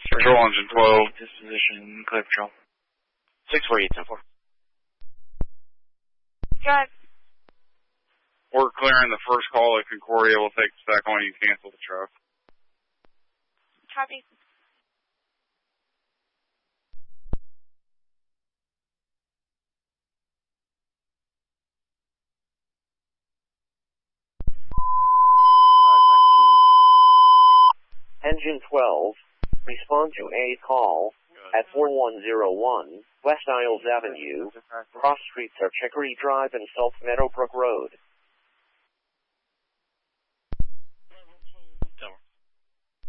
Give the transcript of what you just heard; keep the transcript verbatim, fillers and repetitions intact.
Control engine twelve. Disposition, clear patrol. six four eight ten four. Drive. We're clearing the first call at Concordia. We'll take the second one. You cancel the truck. Copy. Engine twelve, respond to a call at four one zero one West Isles Avenue, cross streets are Chicory Drive and South Meadowbrook Road.